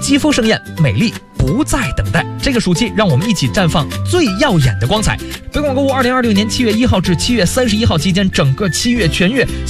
肌肤盛艳，美丽不再等待。这个暑期，让我们一起绽放最耀眼的光彩。北广购物2026年7月1号至7月31号期间，整个7月全月